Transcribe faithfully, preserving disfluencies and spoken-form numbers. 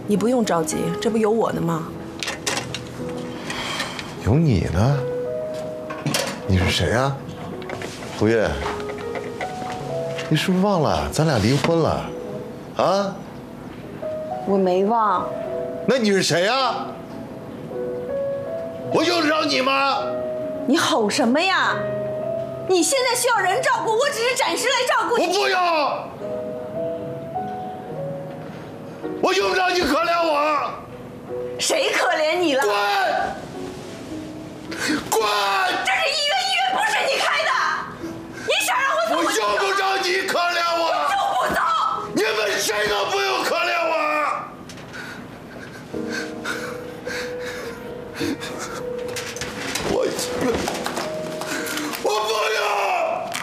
你不用着急，这不有我呢吗？ 有你呢？你是谁啊？胡月，你是不是忘了咱俩离婚了？啊？ 我没忘。 那你是谁啊？我用得着你吗？ 你吼什么呀？你现在需要人照顾，我只是暂时来照顾你。 我不要，我用不着你可怜我。 谁可怜你了？ 滚！滚！ 这是医院，医院不是你开的。你想让我走？ 我用不着你可怜我。 我就不走。 你们谁都不用。